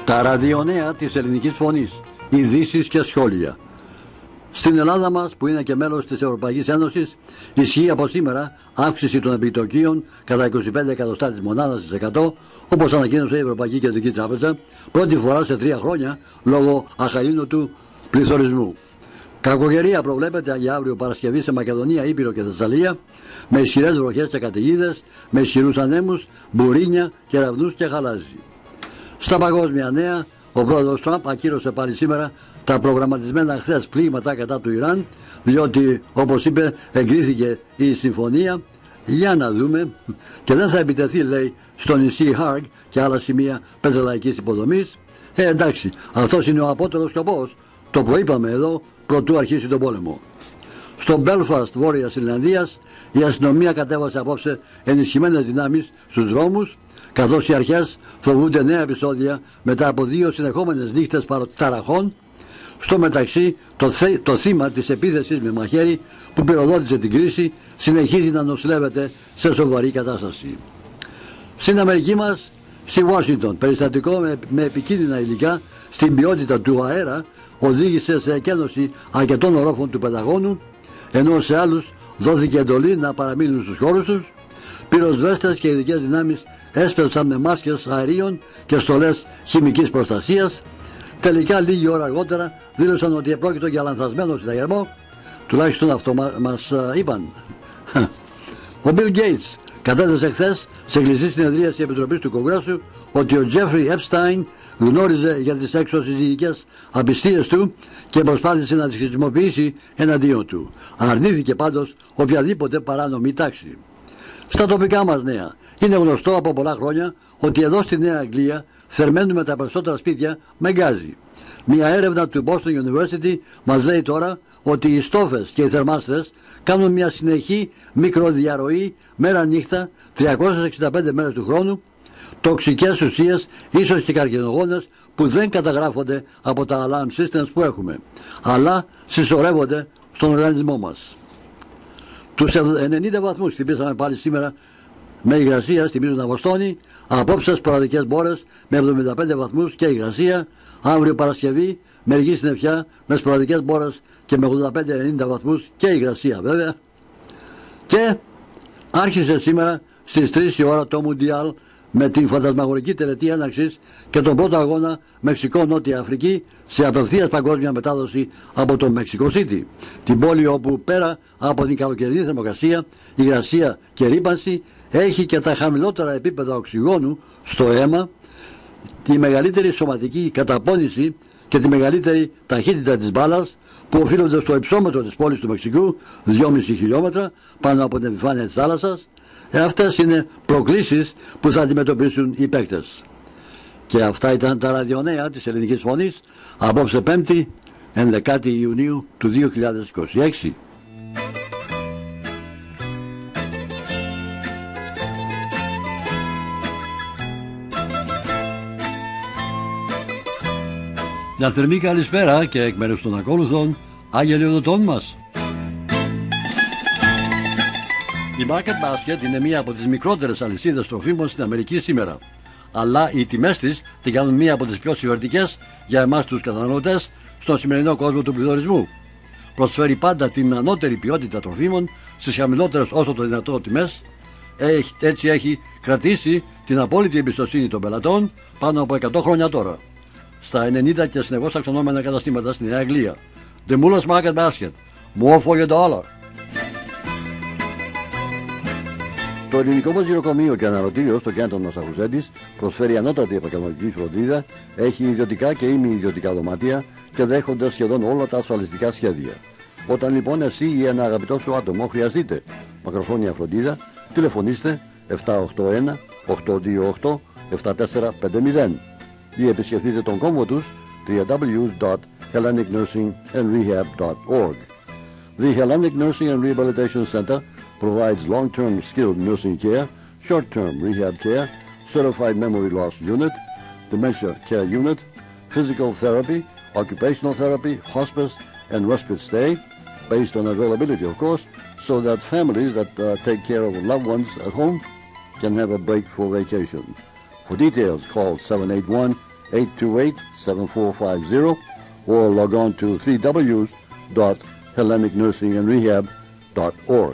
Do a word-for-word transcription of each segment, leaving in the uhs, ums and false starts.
Τα ραδιονέα της ελληνικής φωνής, ειδήσεις και σχόλια. Στην Ελλάδα μας, που είναι και μέλος της Ευρωπαϊκής Ένωσης, ισχύει από σήμερα αύξηση των επιτοκίων κατά είκοσι πέντε εκατοστά της μονάδας της εκατό, όπως ανακοίνωσε η Ευρωπαϊκή Κεντρική Τράπεζα, πρώτη φορά σε τρία χρόνια λόγω αχαλήνωτου πληθωρισμού. Κακοκαιρία προβλέπεται για αύριο Παρασκευή σε Μακεδονία, Ήπειρο και Θεσσαλία, με ισχυρές βροχές και καταιγίδες, με ισχυρούς ανέμους, μπουρίνια, κεραυνούς και χαλάζι. Στα παγκόσμια νέα, ο πρόεδρος Τραμπ ακύρωσε πάλι σήμερα τα προγραμματισμένα χθες πλήγματα κατά του Ιράν, διότι, όπως είπε, εγκρίθηκε η συμφωνία. Για να δούμε, και δεν θα επιτεθεί, λέει, στο νησί Χάργκ και άλλα σημεία πετρελαϊκής υποδομής. Ε, εντάξει, αυτός είναι ο απότερος σκοπός, το προείπαμε εδώ, προτού αρχίσει τον πόλεμο. Στο Belfast, βόρειας Ιρλανδίας, η αστυνομία κατέβασε απόψε ενισχυμένες δυνάμεις στους δρόμους, καθώς οι αρχές φοβούνται νέα επεισόδια μετά από δύο συνεχόμενες νύχτες ταραχών. Στο μεταξύ, το, θε, το θύμα της επίθεσης με μαχαίρι που πυροδότησε την κρίση συνεχίζει να νοσηλεύεται σε σοβαρή κατάσταση. Στην Αμερική μας, στη Ουάσιγκτον, περιστατικό με, με επικίνδυνα υλικά στην ποιότητα του αέρα οδήγησε σε εκένωση αρκετών ορόφων του Πενταγώνου, ενώ σε άλλους δόθηκε εντολή να παραμείνουν στους χώρους τους. Πυροσβέστες και ειδικές δυνάμεις έσπευσαν με μάσκες αερίων και στολές χημικής προστασίας. Τελικά, λίγη ώρα αργότερα, δήλωσαν ότι επρόκειτο για λανθασμένο συναγερμό, τουλάχιστον αυτό μας είπαν. Ο Bill Gates κατέθεσε χθες σε κλειστή συνεδρίαση Επιτροπής του Κογκρέσου ότι ο Jeffrey Epstein γνώριζε για τις εξωσυζυγικές απιστίες του και προσπάθησε να τις χρησιμοποιήσει εναντίον του. Αρνήθηκε πάντως οποιαδήποτε παράνομη τάξη. Στα τοπικά μας νέα, είναι γνωστό από πολλά χρόνια ότι εδώ στη Νέα Αγγλία θερμαίνουμε τα περισσότερα σπίτια με γκάζι. Μια έρευνα του Boston University μας λέει τώρα ότι οι στόφες και οι θερμάστρες κάνουν μια συνεχή μικροδιαρροή μέρα νύχτα τριακόσιες εξήντα πέντε μέρες του χρόνου, τοξικές ουσίες, ίσως και καρκινογόνες, που δεν καταγράφονται από τα alarm systems που έχουμε, αλλά συσσωρεύονται στον οργανισμό μας. Τους ενενήντα βαθμούς χτυπήσαμε πάλι σήμερα με υγρασία στη Μίζωνα Βοστόνη, απόψε σποραδικές μπόρες με εβδομήντα πέντε βαθμούς και υγρασία, αύριο Παρασκευή μερική συννεφιά με σποραδικές μπόρες και με ογδόντα πέντε με ενενήντα βαθμούς και υγρασία βέβαια. Και άρχισε σήμερα στις τρεις η ώρα το Μουντιάλ με την φαντασμαγορική τελετή έναρξης και τον πρώτο αγώνα Μεξικό-Νότια Αφρική σε απευθείας παγκόσμια μετάδοση από το Mexico City, την πόλη όπου πέρα από την καλοκαιρινή θερμοκρασία, υγρασία και ρύπανση έχει και τα χαμηλότερα επίπεδα οξυγόνου στο αίμα, τη μεγαλύτερη σωματική καταπώνηση και τη μεγαλύτερη ταχύτητα της μπάλας, που οφείλονται στο υψόμετρο της πόλης του Μεξικού, δυόμισι χιλιόμετρα πάνω από την επιφάνεια της θάλασσας. Ε, αυτές είναι προκλήσεις που θα αντιμετωπίσουν οι παίκτες. Και αυτά ήταν τα ραδιονέα της ελληνικής φωνής απόψε πέμπτη, ενδεκάτη Ιουνίου του δύο χιλιάδες είκοσι έξι. Μια θερμή καλησπέρα και εκ μέρους των ακόλουθων αγγελιοδοτών μας. Η Market Basket είναι μία από τις μικρότερες αλυσίδες τροφίμων στην Αμερική σήμερα, αλλά οι τιμές της την κάνουν μία από τις πιο συμφερτικές για εμάς τους καταναλωτές στον σημερινό κόσμο του πληθωρισμού. Προσφέρει πάντα την ανώτερη ποιότητα τροφίμων στις χαμηλότερες όσο το δυνατό τιμές. Έτσι έχει κρατήσει την απόλυτη εμπιστοσύνη των πελατών πάνω από εκατό χρόνια τώρα. Στα ενενήντα και συνεχώς αυξανόμενα καταστήματα στη Νέα Αγγλία. The Mullers Market Basket. More for your dollar. Το ελληνικό μας γυροκομείο και αναρωτήριο στο κέντρο Μασαχουσέτης προσφέρει ανώτατη επαγγελματική φροντίδα, έχει ιδιωτικά και ημι-ιδιωτικά δωμάτια και δέχονται σχεδόν όλα τα ασφαλιστικά σχέδια. Όταν λοιπόν εσύ ή ένα αγαπητό σου άτομο χρειαστείτε μακροχρόνια φροντίδα, τηλεφωνήστε επτά οκτώ ένα οκτώ δύο οκτώ επτά τέσσερα πέντε μηδέν ή επισκεφτείτε τον κόμβο τους double-u double-u double-u dot hellenic nursing and rehab dot org. The Hellenic Nursing and Rehabilitation Center provides long-term skilled nursing care, short-term rehab care, certified memory loss unit, dementia care unit, physical therapy, occupational therapy, hospice, and respite stay, based on availability of course, so that families that uh, take care of loved ones at home can have a break for vacation. For details, call seven eight one, eight two eight, seven four five zero or log on to three w dot hellenic nursing and rehab dot org.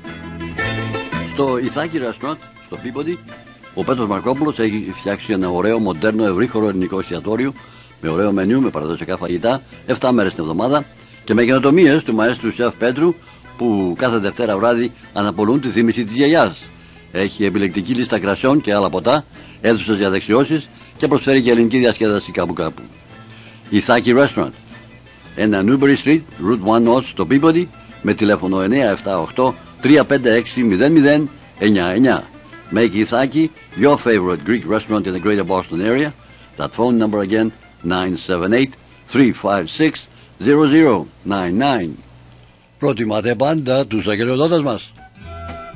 Στο Ιθάκη Restaurant, στο Peabody, ο Πέτρος Μαρκόπουλος έχει φτιάξει ένα ωραίο, μοντέρνο, ευρύχωρο ελληνικό εστιατόριο με ωραίο μενιού, με παραδοσιακά φαγητά, επτά μέρες την εβδομάδα και με καινοτομίες του μαέστρου σεφ Πέτρου που κάθε Δευτέρα βράδυ αναπολούν τη θύμηση της γιαγιάς. Έχει επιλεκτική λίστα κρασιών και άλλα ποτά, αίθουσες για δεξιώσεις και προσφέρει και ελληνική διασκέδαση κάπου κάπου. Ιθάκη Restaurant, ένα Newbury Street, Route ένα North στο Peabody, με τηλέφωνο εννιά επτά οκτώ τρία πέντε έξι μηδέν μηδέν εννιά εννιά. Make Ithaki your favorite Greek restaurant in the greater Boston area. That phone number again, nine seven eight three five six zero zero nine nine. Προτιμάτε πάντα τους αγγελιοδότες μας.